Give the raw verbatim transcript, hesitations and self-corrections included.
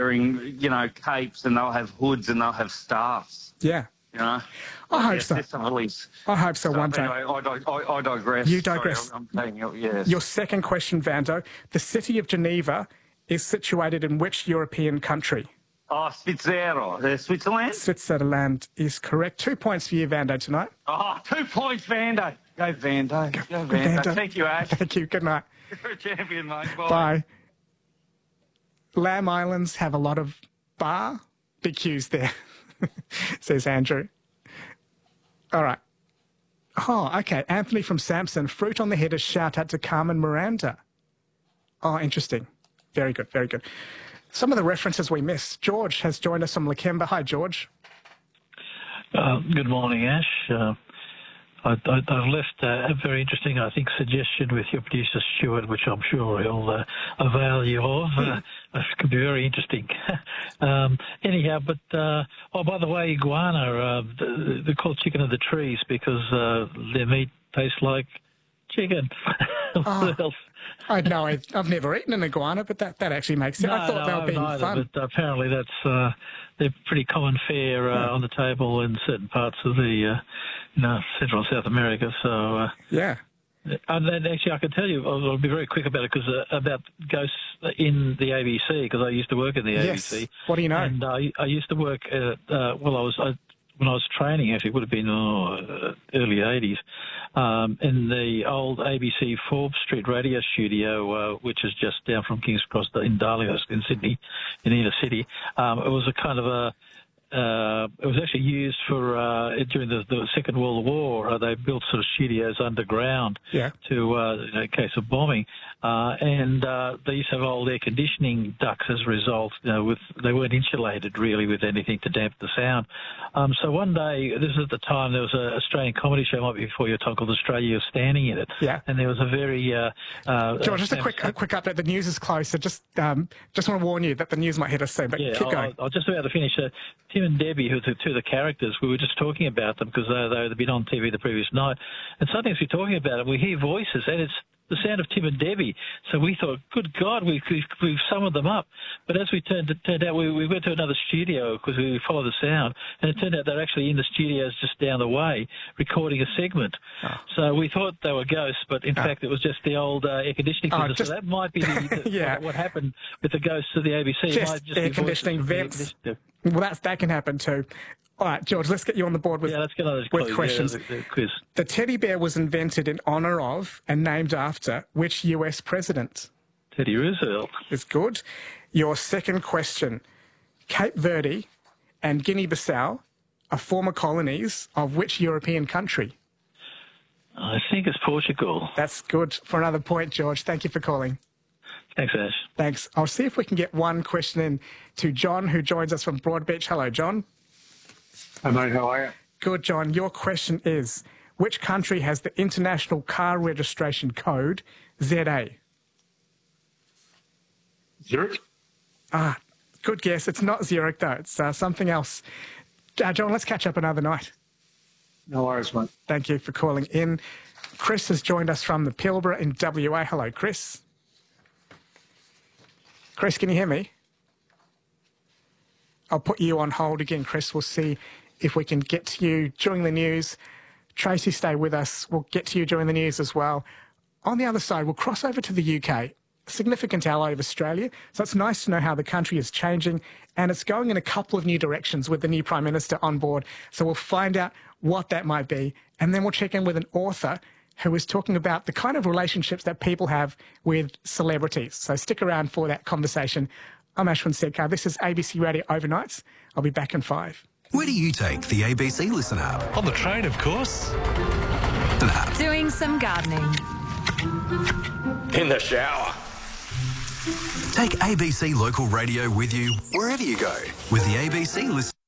wearing, you know, capes, and they'll have hoods and they'll have staffs. Yeah. You know? I hope yes, so. Definitely. I hope so, so one day. Anyway, I, I, I digress. You digress. Sorry, I'm taking it, yes. Your second question, Vando. The city of Geneva is situated in which European country? Oh, Svizzero, uh, Switzerland? Switzerland is correct. Two points for you, Vando, tonight. Oh, two points, Vando. Go, Vando. Go, Go Vando. Vando. Thank you, Ash. Thank you. Good night. You're a champion, mate. Bye. Bye. Lamb Islands have a lot of barbecues there, says Andrew. All right. Oh, okay. Anthony from Samson. Fruit on the head is shout out to Carmen Miranda. Oh, interesting. Very good, very good. Some of the references we missed. George has joined us from Lakemba. Hi, George. Uh, good morning, Ash. Uh, I, I, I've left uh, a very interesting, I think, suggestion with your producer, Stuart, which I'm sure he'll uh, avail you of. Uh, it could be very interesting. um, anyhow, but, uh, oh, by the way, iguana, uh, they're called chicken of the trees because uh, their meat tastes like chicken. What Oh, else? I know. I, I've never eaten an iguana, but that, that actually makes sense. No, I thought no, they were I being haven't fun. either, but apparently that's uh, they're pretty common fare uh, Yeah. on the table in certain parts of the uh, you know, Central and South America. So uh, Yeah. and then actually I can tell you, I'll, I'll be very quick about it because uh, about ghosts in the A B C because I used to work in the Yes. A B C. What do you know? And I, I used to work at, uh, well, I was I, when I was training, actually, it would have been oh, early eighties, um, in the old A B C Forbes Street radio studio, uh, which is just down from King's Cross in Darlinghurst in Sydney, in the inner city. Um, it was a kind of a Uh, it was actually used for uh, during the, the Second World War. Uh, they built sort of studios underground Yeah. to uh, in case of bombing, uh, and uh, they used to have old air conditioning ducts as a result. You know, with they weren't insulated really with anything to dampen the sound. Um, so one day, this is at the time there was an Australian comedy show, might be before your time, called Australia Standing in it. Yeah. And there was a very uh, uh, George, just a quick a quick update. The news is close, so just um, just want to warn you that the news might hit us soon. But Yeah, keep going. I'll, I'll just about to finish. Uh, Tim and Debbie, who are the two of the characters, we were just talking about them because they, they'd been on T V the previous night. And suddenly as we're talking about it, we hear voices, and it's the sound of Tim and Debbie. So we thought, good God, we've, we've, we've summoned them up. But as we turned, it turned out, we, we went to another studio because we followed the sound, and it turned out they're actually in the studios just down the way recording a segment. Oh. So we thought they were ghosts, but in Oh. fact it was just the old uh, air conditioning Oh, system. just- So that might be the, the, Yeah. what, what happened with the ghosts of the A B C. It Just might just air be voices conditioning of the air vents. conditioner. Well, that's, that can happen too. All right, George, let's get you on the board with, Yeah, let's get on with the questions. Yeah, the, the quiz. The teddy bear was invented in honour of and named after which U S president? Teddy Roosevelt. Is good. Your second question. Cape Verde and Guinea-Bissau are former colonies of which European country? I think it's Portugal. That's good for another point, George. Thank you for calling. Thanks, Ash. Thanks. I'll see if we can get one question in to John, who joins us from Broadbeach. Hello, John. Hi, mate. How are you? Good, John. Your question is, which country has the International Car Registration Code, Z A? Zurich? Ah, good guess. It's not Zurich, though. It's uh, something else. Uh, John, let's catch up another night. No worries, mate. Thank you for calling in. Chris has joined us from the Pilbara in W A. Hello, Chris. Chris, can you hear me? I'll put you on hold again, Chris. We'll see if we can get to you during the news. Tracy, stay with us. We'll get to you during the news as well. On the other side, we'll cross over to the U K, a significant ally of Australia. So it's nice to know how the country is changing, and it's going in a couple of new directions with the new Prime Minister on board. So we'll find out what that might be, and then we'll check in with an author who is talking about the kind of relationships that people have with celebrities. So stick around for that conversation. I'm Ashwin Sedkar. This is A B C Radio Overnights. I'll be back in five. Where do you take the A B C Listen app? On the train, of course. An app. Doing some gardening. In the shower. Take A B C Local Radio with you wherever you go with the A B C Listen.